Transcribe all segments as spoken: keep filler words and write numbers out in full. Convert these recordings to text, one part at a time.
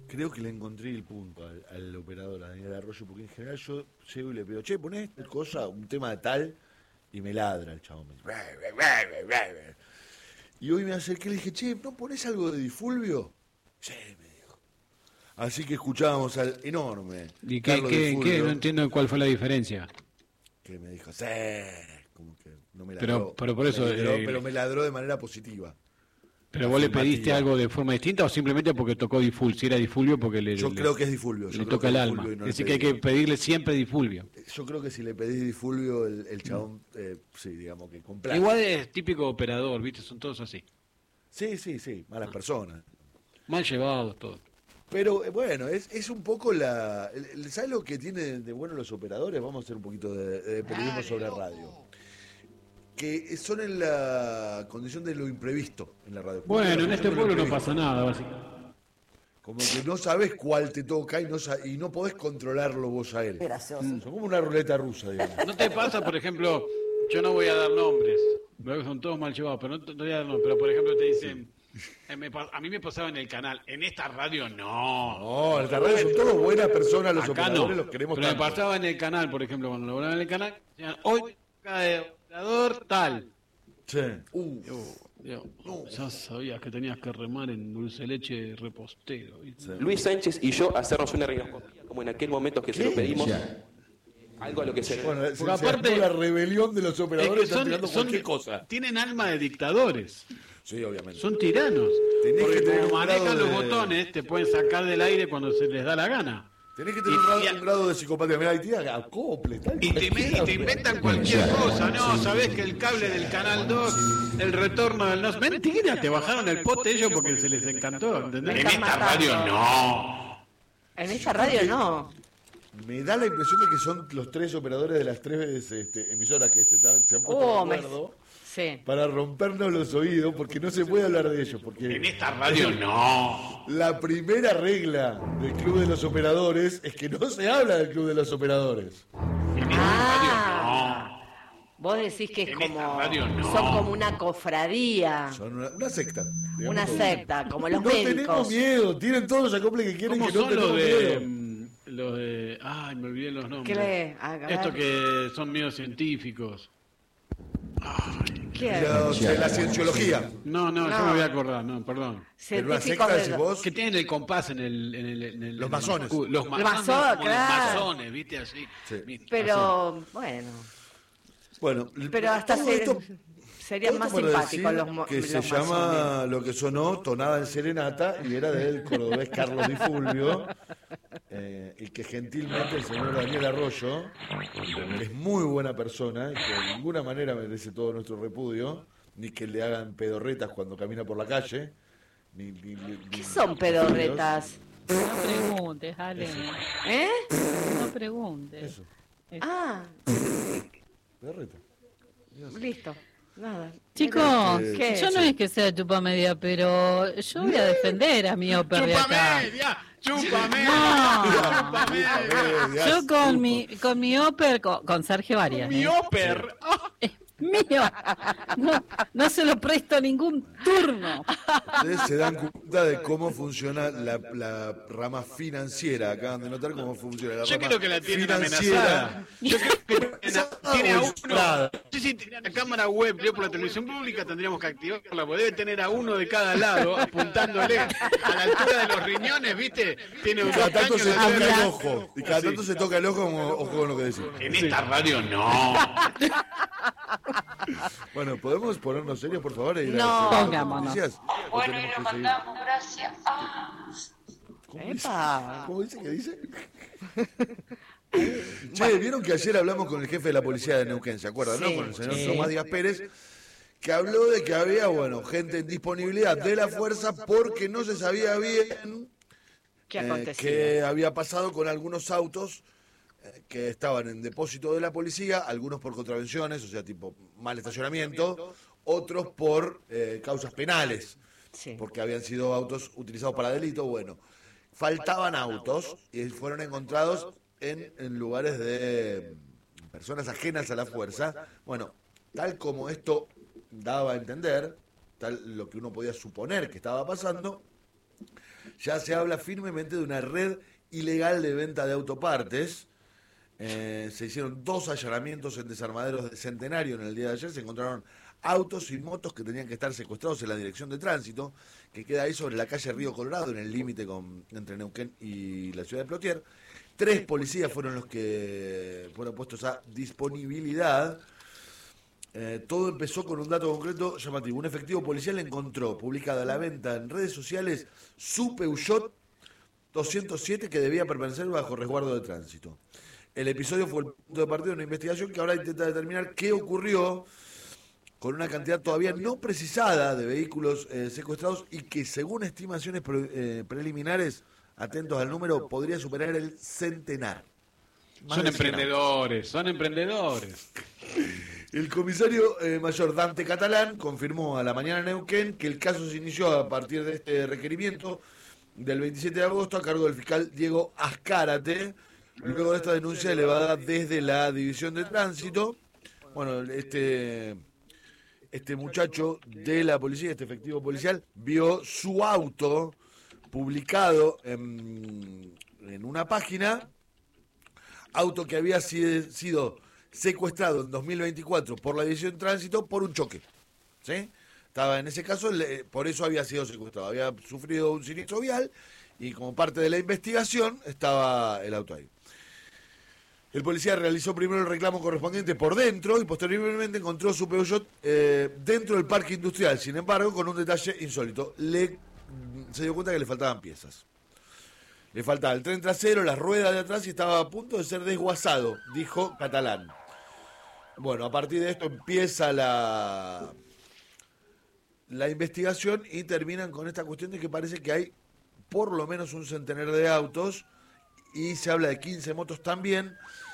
Creo que le encontré el punto al, al operador, a Daniel Arroyo, porque en general yo llego y le pido, che, ponés tal cosa, un tema de tal, y me ladra el chabón. Me dice, y hoy me acerqué y le dije, che, ¿no ponés algo de Difulvio? Sí, me dijo. Así que escuchábamos al enorme ¿Y qué, Carlos qué, Difulvio, qué? No entiendo cuál fue la diferencia. que me dijo, sí, como que no me ladró. Pero, pero por eso... Me ladró, eh, pero me ladró de manera positiva. ¿Pero vos le pediste afirmativa. algo de forma distinta o simplemente porque tocó Difulvio? Si era Difulvio porque le, Yo le- creo que es Difulvio. Yo le creo toca que el es alma. Difulvio y no Es le decir, que hay pedí. que pedirle siempre Difulvio. Yo creo que si le pedís Difulvio, el, el chabón, eh, sí, digamos que complace. Igual es típico operador, ¿viste? Son todos así. Sí, sí, sí, malas personas. Mal llevados todos. Pero eh, bueno, es, es un poco la... el- el- ¿Sabes lo que tiene de bueno los operadores? Vamos a hacer un poquito de, de periodismo sobre radio. Que son en la condición de lo imprevisto en la radio. Bueno, en Lo este pueblo no imprevisto. pasa nada, básicamente. Como que no sabes cuál te toca y no, sa- y no podés controlarlo vos a él. Gracioso. Son como una ruleta rusa, digamos. ¿No te pasa, por ejemplo, yo no voy a dar nombres, veo que son todos mal llevados, pero no te no voy a dar nombres, pero por ejemplo te dicen, eh, me pa- a mí me pasaba en el canal, en esta radio no. No, en esta radio son todos buenas personas, los Acá no, operadores los queremos pero me tanto. pasaba en el canal, por ejemplo, cuando lo en el canal, decían, hoy cae operador tal. Sí. Uh, Yo, yo, ya sabías que tenías que remar en dulce leche repostero. ¿viste? sí. Luis Sánchez y yo hacernos una reunioscopía, como en aquel momento que se lo pedimos. Algo a lo que se... Bueno, se, Porque se aparte- armó la rebelión de los Es operadores, que están son, tirando son- cualquier cosa. tienen alma de dictadores, Sí, obviamente. son tiranos. Tenés Porque que tener como un grado manejan los de- botones, te pueden sacar del aire cuando se les da la gana. Tenés que tener Y- un, grado, y- un grado de psicopatía. Mirá, ahí tira acople, tal Y te, me- y te inventan cualquier cosa, no, sabés que el cable del canal dos, el retorno del no, mentira, te bajaron el pote ellos porque se les encantó, ¿entendés? Me En están esta matando. radio no. En esta radio no. Me da la impresión de que son los tres operadores de las tres este, emisoras que se, ta- se han puesto Oh, de me- acuerdo Sí. para rompernos los oídos, porque no se puede hablar de ellos. Porque En esta radio no. la primera regla del Club de los Operadores es que no se habla del Club de los Operadores. En esta Ah. radio Vos decís que es En como. esta radio no. Son como una cofradía. Son una, una secta. digamos Una todo. secta, como los No tenemos médicos. miedo, tienen todos los acoples que no. quieren, ¿Cómo que no son los tenemos de... miedo. mm, los de... Ay, me olvidé los nombres. ¿Qué le- a ver. Estos que son medio científicos. ¿Qué? Los de la cienciología. No, no, yo No. me voy a acordar, no, perdón. Pero una Científicos secta, de- decís vos. Que tienen el compás en el... En el, en el Los en el masones. escudo. Los Los masones. masones, como los claro. masones, viste, así. Sí. Viste, Pero, bueno. Bueno, Pero hasta todo se- esto- serían todo más esto para simpáticos decir los, mo- que los se llama masones. lo que sonó tonada en serenata y era del cordobés Carlos Di Fulvio, eh, y que gentilmente el señor Daniel Arroyo, que es muy buena persona y que de ninguna manera merece todo nuestro repudio, ni que le hagan pedorretas cuando camina por la calle, ni, ni- ni- ¿Qué ni- son pedorretas? No preguntes, Ale. ¿Eh? No preguntes. Eso, Ah, pedorreta. listo. Nada. Chicos, ¿Qué? yo no es que sea chupa media, pero yo voy a defender a mi ópera de ¡Chupa acá. media! ¡Chupa media! No. ¡Chupa media! Medias, Yo con mi grupos. con mi óper, con, con Sergio Arias. ¡Mi ¿eh? óper! Es mío. No, no se lo presto a ningún turno. Ustedes se dan cuenta de cómo funciona la, la rama financiera. Acaban de notar cómo funciona la Yo rama creo que la tienen financiera. amenazada. Yo creo que tiene a, tiene a uno. Nada. No sé si tiene la cámara web, yo por la televisión pública tendríamos que activarla, porque debe tener a uno de cada lado apuntándole a la altura de los riñones, ¿viste? Tiene un Cada tanto se toca el Habla- ojo. Y cada tanto se toca el ojo, como, ojo con lo que decís. En esta radio no. Bueno, ¿podemos ponernos serios, por favor? e ir a No. las Pongámonos. noticias? ¿O Bueno, y tenemos lo que seguir? mandamos, gracias. Ah. ¿Cómo dice? Epa. ¿Cómo dice? ¿Qué dice? Che, vieron que ayer hablamos con el jefe de la policía de Neuquén, ¿se acuerdan, Sí, no? Con el señor sí. Tomás Díaz Pérez, que habló de que había, bueno, gente en disponibilidad de la fuerza porque no se sabía bien ¿Qué eh, acontecía? qué había pasado con algunos autos eh, que estaban en depósito de la policía, algunos por contravenciones, o sea, tipo mal estacionamiento, otros por eh, causas penales, Sí. porque habían sido autos utilizados para delito. Bueno, faltaban autos y fueron encontrados en, en lugares de personas ajenas a la fuerza. Bueno, tal como esto daba a entender, tal lo que uno podía suponer que estaba pasando, ya se habla firmemente de una red ilegal de venta de autopartes. Eh, se hicieron dos allanamientos en desarmaderos de Centenario en el día de ayer. Se encontraron autos y motos que tenían que estar secuestrados en la dirección de tránsito, que queda ahí sobre la calle Río Colorado, en el límite con entre Neuquén y la ciudad de Plotier. Tres policías fueron los que fueron puestos a disponibilidad. Eh, todo empezó con un dato concreto llamativo. Un efectivo policial encontró publicada a la venta en redes sociales su Peugeot doscientos siete que debía permanecer bajo resguardo de tránsito. El episodio fue el punto de partida de una investigación que ahora intenta determinar qué ocurrió con una cantidad todavía no precisada de vehículos eh, secuestrados y que según estimaciones pre, eh, preliminares, atentos al número, podría superar el centenar. Más son de cien emprendedores, autos. son emprendedores. El comisario eh, mayor Dante Catalán confirmó a la mañana en Neuquén que el caso se inició a partir de este requerimiento del veintisiete de agosto a cargo del fiscal Diego Azcárate, luego de esta denuncia elevada desde la División de Tránsito. Bueno, este... Este muchacho de la policía, este efectivo policial, vio su auto publicado en, en una página, auto que había sido, sido secuestrado en dos mil veinticuatro por la División de Tránsito por un choque. ¿Sí? Estaba en ese caso, le, por eso había sido secuestrado, había sufrido un siniestro vial y como parte de la investigación estaba el auto ahí. El policía realizó primero el reclamo correspondiente por dentro y posteriormente encontró su Peugeot eh, dentro del parque industrial. Sin embargo, con un detalle insólito, le, se dio cuenta que le faltaban piezas. Le faltaba el tren trasero, las ruedas de atrás y estaba a punto de ser desguazado, dijo Catalán. Bueno, a partir de esto empieza la, la investigación y terminan con esta cuestión de que parece que hay por lo menos un centenar de autos y se habla de quince motos también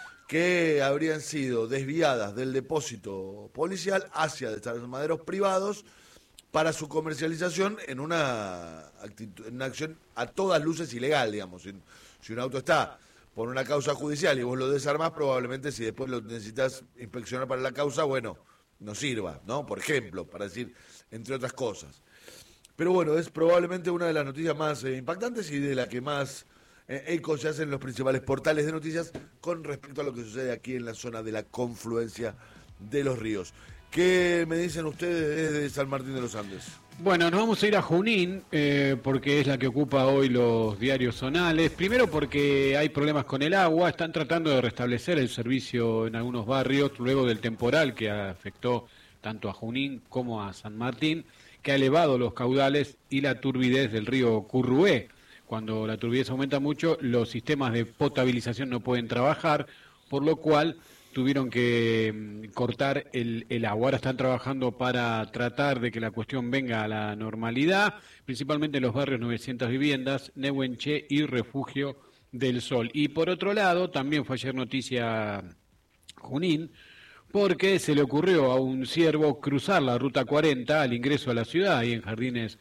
que habrían sido desviadas del depósito policial hacia desarmaderos privados para su comercialización en una, actitud, en una acción a todas luces ilegal, digamos. Si, si un auto está por una causa judicial y vos lo desarmás, probablemente si después lo necesitas inspeccionar para la causa, bueno, no sirva, ¿no? Por ejemplo, para decir, entre otras cosas. Pero bueno, es probablemente una de las noticias más eh, impactantes y de la que más eh, eco se hace en los principales portales de noticias con respecto a lo que sucede aquí en la zona de la confluencia de los ríos. ¿Qué me dicen ustedes desde San Martín de los Andes? Bueno, nos vamos a ir a Junín, eh, porque es la que ocupa hoy los diarios zonales. Primero porque hay problemas con el agua, están tratando de restablecer el servicio en algunos barrios luego del temporal que afectó tanto a Junín como a San Martín, que ha elevado los caudales y la turbidez del río Currué. Cuando la turbidez aumenta mucho, los sistemas de potabilización no pueden trabajar, por lo cual tuvieron que cortar el, el agua. Ahora están trabajando para tratar de que la cuestión venga a la normalidad, principalmente en los barrios novecientas viviendas, Nehuenche y Refugio del Sol. Y por otro lado, también fue ayer noticia Junín, porque se le ocurrió a un ciervo cruzar la ruta cuarenta al ingreso a la ciudad, ahí en Jardines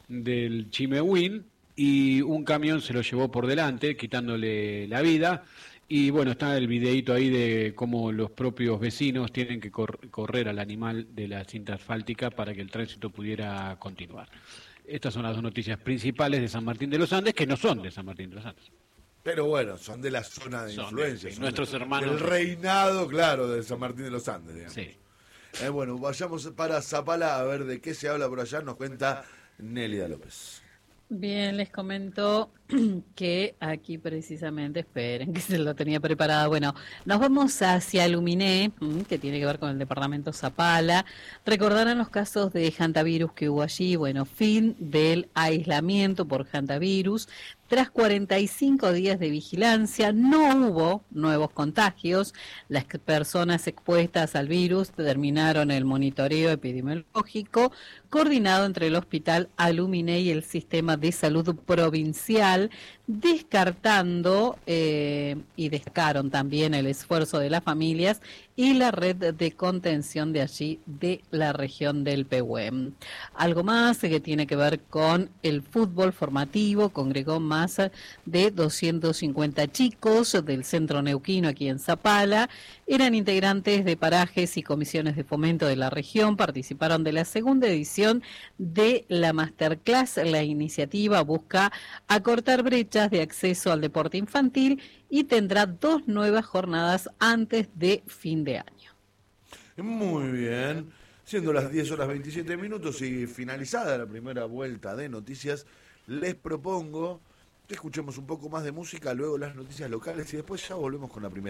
del Chimehuín, y un camión se lo llevó por delante, quitándole la vida. Y bueno, está el videíto ahí de cómo los propios vecinos tienen que cor- correr al animal de la cinta asfáltica para que el tránsito pudiera continuar. Estas son las dos noticias principales de San Martín de los Andes, que no son de San Martín de los Andes. Pero bueno, son de la zona de Son influencia. de- son nuestros de- hermanos. del reinado, claro, de San Martín de los Andes, digamos. Sí. Eh, bueno, vayamos para Zapala a ver de qué se habla por allá. Nos cuenta Nélida López. Bien, les comento que aquí precisamente, esperen que se lo tenía preparado. Bueno, nos vamos hacia Luminé, que tiene que ver con el departamento Zapala. Recordarán los casos de hantavirus que hubo allí. Bueno, fin del aislamiento por hantavirus. Tras cuarenta y cinco días de vigilancia, no hubo nuevos contagios. Las personas expuestas al virus terminaron el monitoreo epidemiológico coordinado entre el Hospital Aluminé y el Sistema de Salud Provincial, descartando eh, y destacaron también el esfuerzo de las familias y la red de contención de allí, de la región del Pehuen. Algo más que tiene que ver con el fútbol formativo, congregó más de doscientos cincuenta chicos del centro neuquino aquí en Zapala, eran integrantes de parajes y comisiones de fomento de la región, participaron de la segunda edición de la Masterclass. La iniciativa busca acortar brechas de acceso al deporte infantil y tendrá dos nuevas jornadas antes de fin de año. Muy bien. Siendo las diez horas veintisiete minutos y finalizada la primera vuelta de noticias, les propongo que escuchemos un poco más de música, luego las noticias locales y después ya volvemos con la primera.